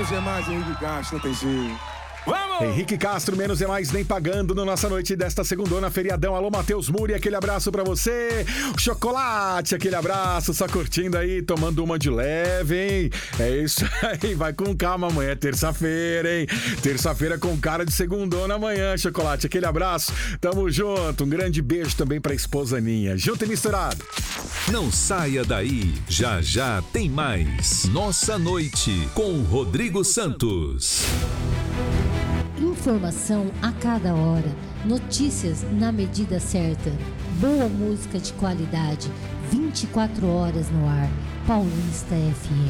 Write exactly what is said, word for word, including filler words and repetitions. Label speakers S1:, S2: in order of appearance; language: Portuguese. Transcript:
S1: Menos é mais, Henrique Castro, não tem jeito.
S2: Vamos! Henrique Castro, menos é mais nem pagando no nossa noite desta segundona, feriadão. Alô, Matheus Muri, aquele abraço pra você. Chocolate, aquele abraço, só curtindo aí, tomando uma de leve, hein? É isso aí, vai com calma, amanhã é terça-feira, hein? Terça-feira com cara de segundona amanhã, Chocolate, aquele abraço. Tamo junto, um grande beijo também pra esposa Aninha. Junto e misturado.
S3: Não saia daí, já já tem mais. Nossa Noite com Rodrigo Santos.
S4: Informação a cada hora, notícias na medida certa, boa música de qualidade, vinte e quatro horas no ar. Paulista F M.